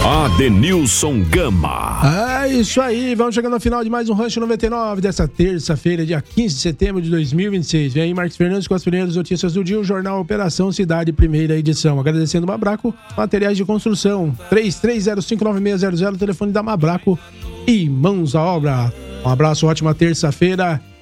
Adenilson Gama. É isso aí, vamos chegando ao final de mais um Rancho 99 dessa terça-feira, dia 15 de setembro de 2026. Vem aí Marcos Fernandes com as primeiras notícias do dia, o Jornal Operação Cidade, primeira edição. Agradecendo Mabraco, materiais de construção, 33059600, telefone da Mabraco e mãos à obra. Um abraço, ótima terça-feira